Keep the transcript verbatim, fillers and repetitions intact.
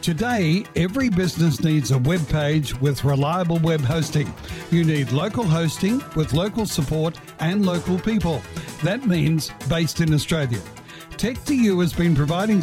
Today, every business needs a web page with reliable web hosting. You need local hosting with local support and local people. That means based in Australia. Tech two U has been providing